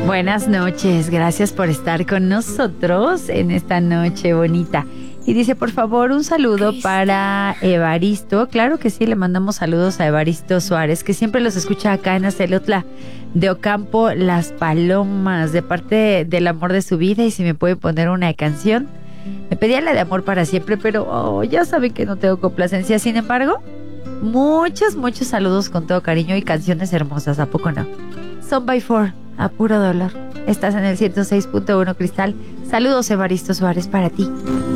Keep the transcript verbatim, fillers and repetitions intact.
Buenas noches, gracias por estar con nosotros en esta noche bonita. Y dice, por favor, un saludo para Evaristo. Claro que sí, le mandamos saludos a Evaristo Suárez, que siempre los escucha acá en Acelotla de Ocampo, Las Palomas, de parte del amor de su vida. Y si me puede poner una canción, me pedía la de Amor para Siempre, pero oh, ya saben que no tengo complacencia. Sin embargo, muchos, muchos saludos con todo cariño y canciones hermosas, ¿a poco no? Son by Four, a puro dolor. Estás en el ciento seis punto uno Cristal. Saludos, Evaristo Suárez, para ti.